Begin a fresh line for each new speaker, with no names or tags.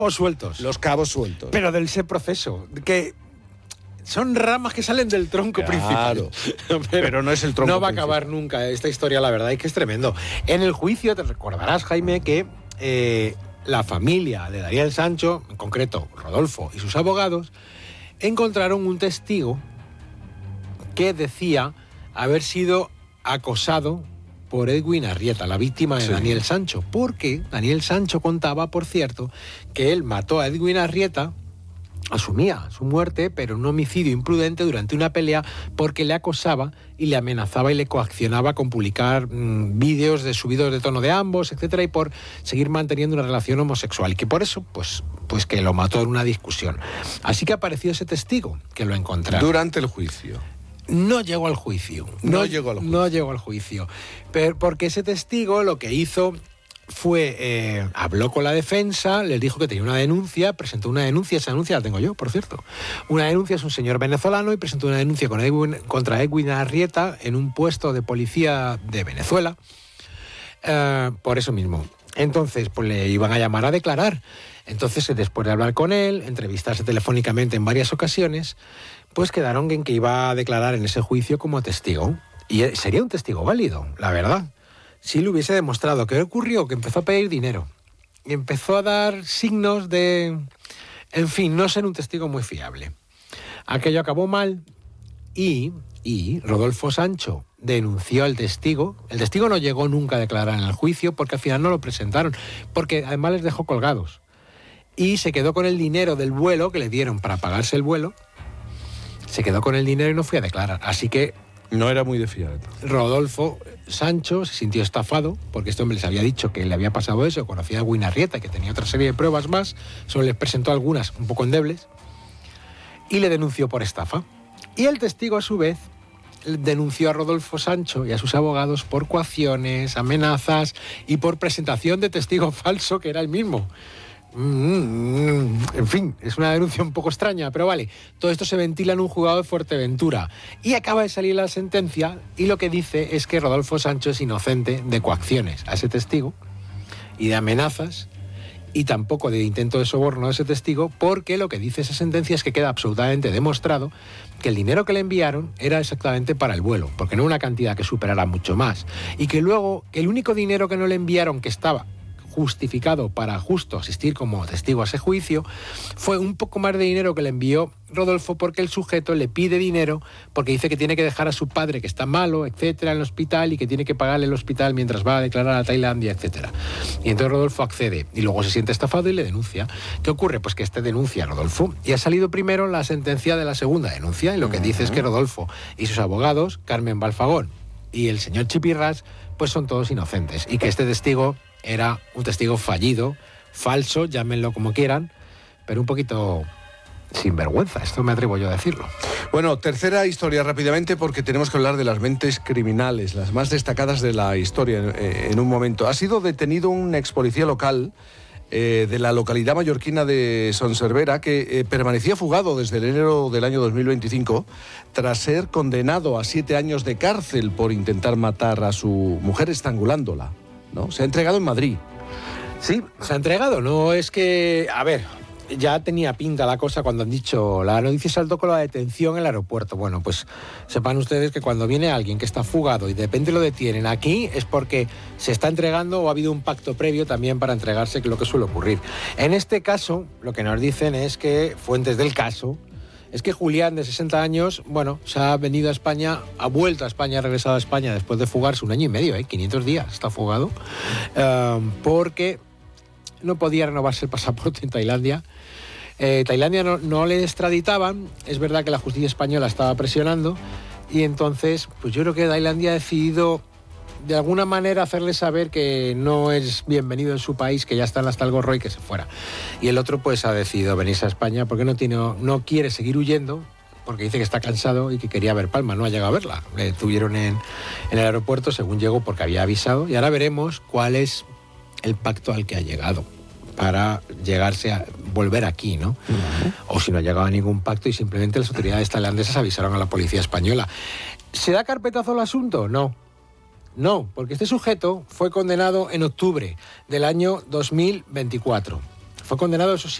sueltos.
Los cabos sueltos.
Pero del ese proceso, que son ramas que salen del tronco principal.
Pero no es el tronco
No va a
principal.
acabar nunca esta historia, la verdad, es que es tremendo. En el juicio te recordarás, Jaime, que la familia de Daniel Sancho, en concreto Rodolfo y sus abogados, encontraron un testigo que decía haber sido acosado por Edwin Arrieta, la víctima de Daniel Sancho, porque Daniel Sancho contaba, por cierto, que él mató a Edwin Arrieta, asumía su muerte, pero un homicidio imprudente durante una pelea porque le acosaba y le amenazaba y le coaccionaba con publicar vídeos de subidos de tono de ambos, etcétera, y por seguir manteniendo una relación homosexual, y que por eso, pues que lo mató en una discusión. Así que apareció ese testigo, que lo encontraron.
Durante el juicio.
No llegó al juicio. No llegó al juicio. Pero porque ese testigo lo que hizo fue, habló con la defensa, les dijo que tenía una denuncia, presentó una denuncia, esa denuncia la tengo yo, por cierto. Una denuncia, es un señor venezolano y presentó una denuncia contra Edwin Arrieta en un puesto de policía de Venezuela, por eso mismo. Entonces, pues le iban a llamar a declarar. Entonces, después de hablar con él, entrevistarse telefónicamente en varias ocasiones, pues quedaron en que iba a declarar en ese juicio como testigo. Y sería un testigo válido, la verdad. Si le hubiese demostrado que ocurrió, que empezó a pedir dinero y empezó a dar signos de, en fin, no ser un testigo muy fiable. Aquello acabó mal y Rodolfo Sancho denunció al testigo. El testigo no llegó nunca a declarar en el juicio porque al final no lo presentaron, porque además les dejó colgados. Y se quedó con el dinero del vuelo que le dieron para pagarse el vuelo. Se quedó con el dinero y no fue a declarar. Así que
no era muy de fiar.
Rodolfo Sancho se sintió estafado porque este hombre les había dicho que le había pasado eso, conocía a Edwin Arrieta, que tenía otra serie de pruebas más, solo les presentó algunas un poco endebles y le denunció por estafa. Y el testigo, a su vez, denunció a Rodolfo Sancho y a sus abogados por coacciones, amenazas y por presentación de testigo falso, que era el mismo. En fin, es una denuncia un poco extraña, pero vale. Todo esto se ventila en un juzgado de Fuerteventura y acaba de salir la sentencia, y lo que dice es que Rodolfo Sancho es inocente de coacciones a ese testigo y de amenazas, y tampoco de intento de soborno a ese testigo, porque lo que dice esa sentencia es que queda absolutamente demostrado que el dinero que le enviaron era exactamente para el vuelo, porque no una cantidad que superara mucho más, y que luego el único dinero que no le enviaron, que estaba justificado para justo asistir como testigo a ese juicio, fue un poco más de dinero que le envió Rodolfo, porque el sujeto le pide dinero porque dice que tiene que dejar a su padre, que está malo, etcétera, en el hospital, y que tiene que pagarle el hospital mientras va a declarar a Tailandia, etcétera. Y entonces Rodolfo accede y luego se siente estafado y le denuncia. ¿Qué ocurre? Pues que denuncia a Rodolfo, y ha salido primero la sentencia de la segunda denuncia, y lo que dice es que Rodolfo y sus abogados, Carmen Balfagón y el señor Chipirras, pues son todos inocentes, y que este testigo era un testigo fallido, falso, llámenlo como quieran, pero un poquito sinvergüenza, esto me atrevo yo a decirlo.
Bueno, tercera historia rápidamente, porque tenemos que hablar de las mentes criminales, las más destacadas de la historia en un momento. Ha sido detenido un ex policía local de la localidad mallorquina de Son Servera, que permanecía fugado desde enero del año 2025 tras ser condenado a 7 años de cárcel por intentar matar a su mujer estrangulándola, ¿no? Se ha entregado en Madrid.
Sí, se ha entregado. No es que... A ver, ya tenía pinta la cosa cuando han dicho la noticia saltó con la detención en el aeropuerto. Bueno, pues sepan ustedes que cuando viene alguien que está fugado y de repente lo detienen aquí es porque se está entregando o ha habido un pacto previo también para entregarse, que es lo que suele ocurrir. En este caso, lo que nos dicen es que, fuentes del caso, es que Julián, de 60 años, bueno, se ha venido a España, ha vuelto a España, ha regresado a España después de fugarse 1 año y medio, 500 días está fugado, porque no podía renovarse el pasaporte en Tailandia. Tailandia no le extraditaban, es verdad que la justicia española estaba presionando, y entonces, pues yo creo que Tailandia ha decidido de alguna manera hacerle saber que no es bienvenido en su país, que ya están hasta el gorro y que se fuera. Y el otro pues ha decidido venirse a España porque no quiere seguir huyendo, porque dice que está cansado y que quería ver Palma, no ha llegado a verla. Le tuvieron en el aeropuerto según llegó porque había avisado, y ahora veremos cuál es el pacto al que ha llegado para llegarse a volver aquí, ¿no? O si no ha llegado a ningún pacto y simplemente las autoridades tailandesas avisaron a la policía española. ¿Se da carpetazo al asunto? No, porque este sujeto fue condenado en octubre del año 2024. Fue condenado, eso sí,